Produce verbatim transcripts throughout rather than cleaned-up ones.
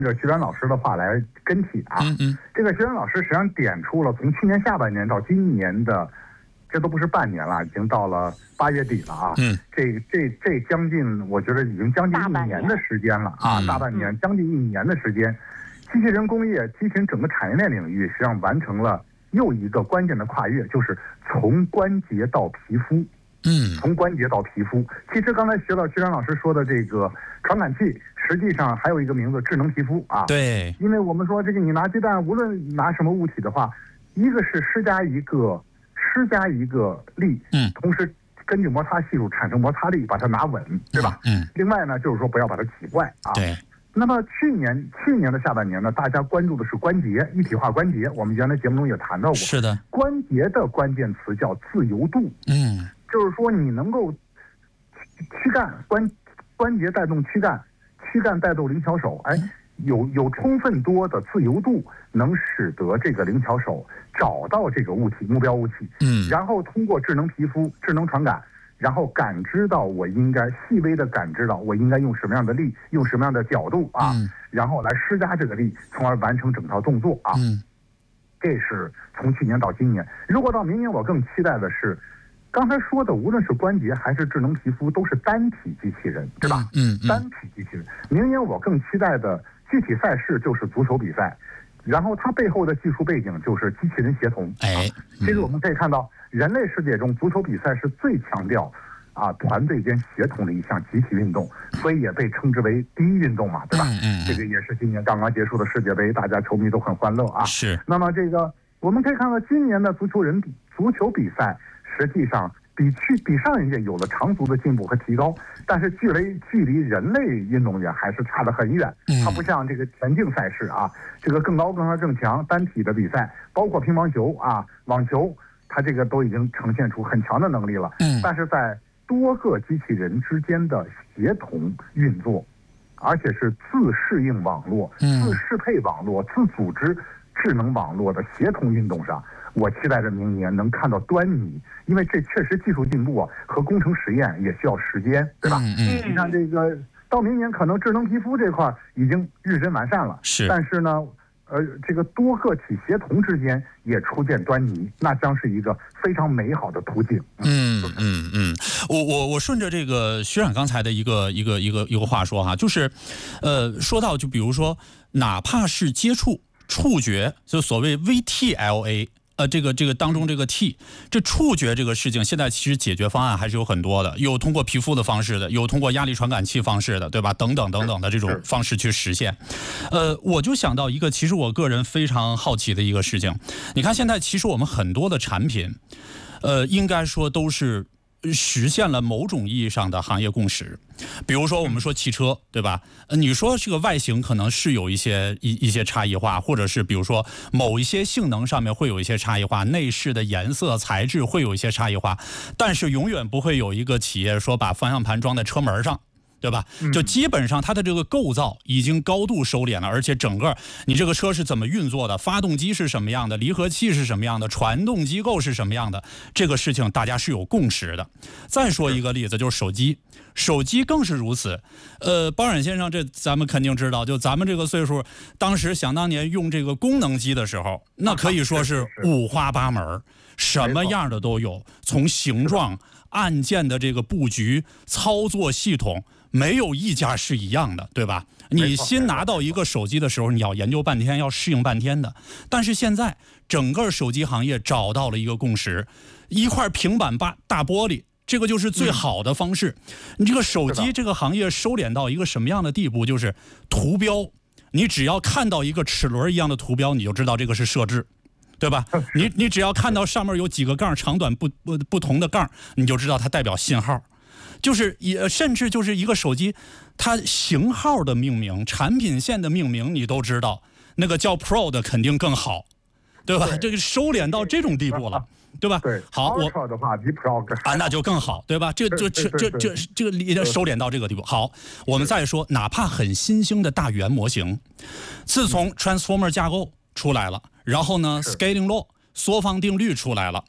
这徐冉老师的话来跟帖啊， 嗯嗯， 这个徐冉老师实际上点出了从去年下半年到今年的，这都不是半年了，已经到了八月底了啊。 嗯， 这这这将近，我觉得已经将近一年的时间了啊， 嗯、 大半年，将近一年的时间，机器人工业、机器人整个产业链领域实际上完成了又一个关键的跨越，就是从关节到皮肤。 嗯， 从关节到皮肤。其实刚才学到徐冉老师说的这个传感器，实际上还有一个名字——智能皮肤啊。 对， 因为我们说这个，你拿鸡蛋，无论拿什么物体的话，一个是施加一个施加一个力， 嗯， 同时根据摩擦系数产生摩擦力，把它拿稳，对吧？ 嗯。 另外呢，就是说不要把它挤坏啊。 对。 那么去年去年的下半年呢，大家关注的是关节一体化关节，我们原来节目中也谈到过。 是的。 关节的关键词叫自由度。 嗯。 就是说，你能够躯干关关节带动躯干，躯干带动灵巧手，哎，有有充分多的自由度，能使得这个灵巧手找到这个物体目标物体， 嗯， 然后通过智能皮肤、智能传感，然后感知到我应该细微的感知到我应该用什么样的力，用什么样的角度啊， 嗯、 然后来施加这个力，从而完成整套动作啊。 嗯， 这是从去年到今年。如果到明年，我更期待的是。刚才说的，无论是关节还是智能皮肤，都是单体机器人，对吧？ 嗯 嗯, 嗯。 单体机器人。明年我更期待的具体赛事就是足球比赛，然后它背后的技术背景就是机器人协同。 哎， 其实我们可以看到，人类世界中足球比赛是最强调啊团队间协同的一项集体运动，所以也被称之为第一运动嘛，对吧？ 嗯 嗯, 嗯。 这个也是今年刚刚结束的世界杯，大家球迷都很欢乐啊。 是。 那么这个我们可以看到，今年的足球人足球比赛。实际上比去比上一届有了长足的进步和提高，但是距离距离人类运动员还是差得很远。它不像这个田径赛事啊，这个更高更高更强单体的比赛，包括乒乓球啊、网球，它这个都已经呈现出很强的能力了。 嗯， 但是在多个机器人之间的协同运作，而且是自适应网络、自适配网络、自组织智能网络的协同运动上。我期待着明年能看到端倪，因为这确实技术进步啊和工程实验也需要时间，对吧？ 嗯嗯。 你看这个到明年可能智能皮肤这块已经日臻完善了， 是。 但是呢，呃，这个多个体协同之间也初见端倪，那将是一个非常美好的途径。 嗯嗯嗯，我我我顺着这个徐冉刚才的一个一个一个一个话说哈，就是，呃，说到就比如说，哪怕是接触触觉，就所谓 V T L A。呃，这个这个当中这个 T， 这触觉这个事情，现在其实解决方案还是有很多的，有通过皮肤的方式的，有通过压力传感器方式的，对吧？等等等等的这种方式去实现。呃，我就想到一个，其实我个人非常好奇的一个事情，你看现在其实我们很多的产品，呃，应该说都是实现了某种意义上的行业共识。比如说我们说汽车，对吧？呃，你说这个外形可能是有一些一一些差异化，或者是比如说某一些性能上面会有一些差异化，内饰的颜色材质会有一些差异化，但是永远不会有一个企业说把方向盘装在车门上，对吧？就基本上它的这个构造已经高度收敛了，而且整个你这个车是怎么运作的，发动机是什么样的，离合器是什么样的，传动机构是什么样的，这个事情大家是有共识的。再说一个例子，就是手机，手机更是如此。呃，包冉先生，这咱们肯定知道，就咱们这个岁数，当时想当年用这个功能机的时候，那可以说是五花八门，什么样的都有，从形状、按键的这个布局、操作系统。没有一家是一样的，对吧？你新拿到一个手机的时候，你要研究半天，要适应半天的。但是现在整个手机行业找到了一个共识，一块平板大大玻璃，这个就是最好的方式。你这个手机这个行业收敛到一个什么样的地步？就是图标，你只要看到一个齿轮一样的图标，你就知道这个是设置。对吧？你你只要看到上面有几个杠，长短不不不同的杠，你就知道它代表信号。就是也甚至就是一个手机，它型号的命名、产品线的命名，你都知道，那个叫 Pro 的肯定更好，对吧？对，这个收敛到这种地步了，对吧？ 对， 好，我 Ultra 的话比 Pro 更啊，那就更好，对吧？这这这这这这个收敛到这个地步。好，我们再说，哪怕很新兴的大语言模型，自从 Transformer 架构出来了，然后呢 ，Scaling Law 缩放定律出来了。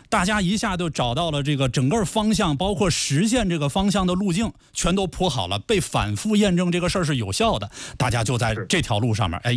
大家一下就找到了这个整个方向，包括实现这个方向的路径，全都铺好了，被反复验证这个事儿是有效的，大家就在这条路上面，哎。